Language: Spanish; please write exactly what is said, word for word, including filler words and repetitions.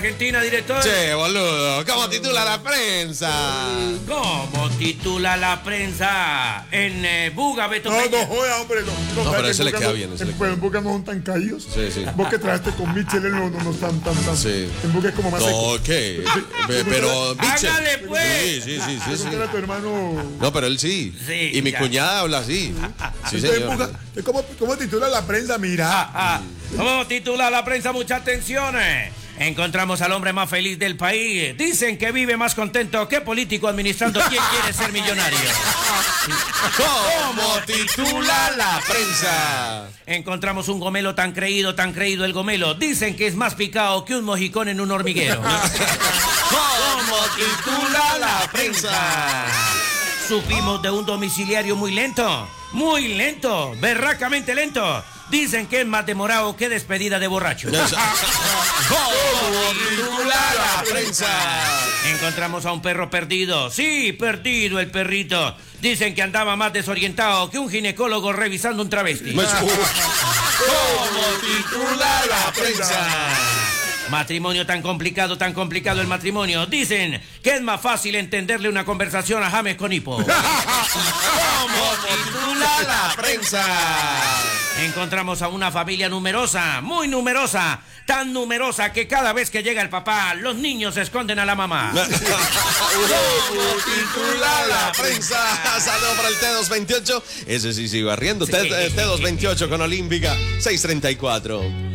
Argentina, director? Che, boludo, ¿cómo titula la prensa? ¿Cómo titula la prensa? En eh, Buga, Beto No, Peña. no joda, hombre. No, no, No, pero que ese le en queda Buga bien, no- ese le en- queda En Buga no son tan caídos. Sí, sí. Vos que traste con Michel, no, no, no están tan, tan. Sí. En Buga es como más No, seco. ¿qué? Pe- Pero, biche. Hágale, pues. Sí, sí, sí, sí, sí. Era tu hermano. No, pero él sí. Sí, Y mi ya. cuñada habla así. Sí, Entonces, en señor. Buga, ¿cómo, ¿Cómo titula la prensa? Mira. Ah, ¿Cómo titula la prensa? Mucha atención. eh. Encontramos al hombre más feliz del país. Dicen que vive más contento que político administrando quién quiere ser millonario. ¿Cómo titula la prensa? Encontramos un gomelo tan creído, tan creído el gomelo. Dicen que es más picado que un mojicón en un hormiguero. ¿Cómo titula la prensa? Supimos de un domiciliario muy lento. Muy lento. Berracamente lento. Dicen que es más demorado que despedida de borracho. ¿Cómo titula la prensa? Encontramos a un perro perdido. Sí, perdido el perrito. Dicen que andaba más desorientado que un ginecólogo revisando un travesti. ¿Cómo titula la prensa? Matrimonio tan complicado, tan complicado el matrimonio. Dicen que es más fácil entenderle una conversación a James con hipo. ¿Cómo titula la prensa? Encontramos a una familia numerosa, muy numerosa, tan numerosa que cada vez que llega el papá, los niños se esconden a la mamá. ¿Cómo titula la prensa? Saludos para el T dos veintiocho. Ese sí sigue barriendo. Sí. T dos veintiocho con Olímpica seiscientos treinta y cuatro.